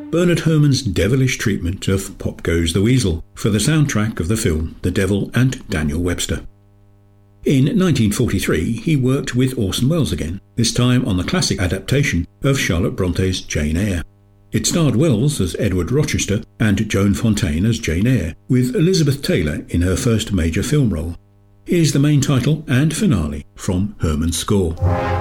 Bernard Herrmann's devilish treatment of Pop Goes the Weasel for the soundtrack of the film The Devil and Daniel Webster. In 1943, he worked with Orson Welles again, this time on the classic adaptation of Charlotte Bronte's Jane Eyre. It starred Welles as Edward Rochester and Joan Fontaine as Jane Eyre, with Elizabeth Taylor in her first major film role. Here's the main title and finale from Herrmann's score.